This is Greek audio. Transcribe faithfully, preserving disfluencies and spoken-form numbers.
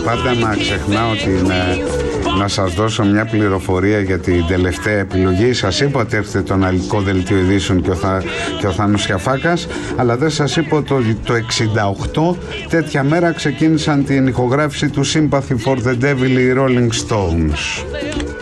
πάντα να ξεχνάω την, να σας δώσω μια πληροφορία για την τελευταία επιλογή. Σας είπα ότι έρχεται το αναλυτικό δελτίο ειδήσεων και ο, Θα, και ο Θάνος Χιαφάκας, αλλά δεν σας είπα ότι το, το εξήντα οκτώ τέτοια μέρα ξεκίνησαν την ηχογράφηση του Sympathy for the Devil οι Rolling Stones.